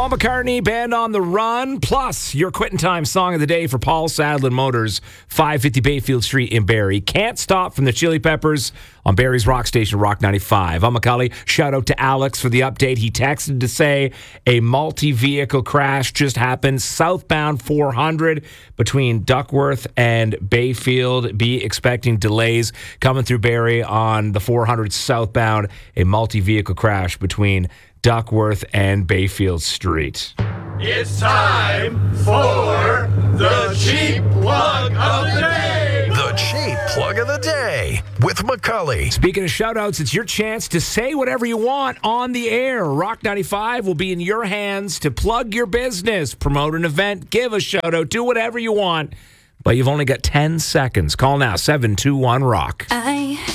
Paul McCartney, Band on the Run, plus your Quitting Time song of the day for Paul Sadlin Motors, 550 Bayfield Street in Barrie. Can't Stop from the Chili Peppers on Barrie's Rock Station, Rock 95. I'm Macaulay. Shout out to Alex for the update. He texted to say a multi-vehicle crash just happened southbound 400 between Duckworth and Bayfield. Be expecting delays coming through Barrie on the 400 southbound. A multi-vehicle crash between Duckworth and Bayfield Street. It's time for the cheap plug of the day. The cheap plug of the day with Macaulay. Speaking of shout-outs, it's your chance to say whatever you want on the air. Rock 95 will be in your hands to plug your business, promote an event, give a shout-out, do whatever you want. But you've only got 10 seconds. Call now, 721-ROCK.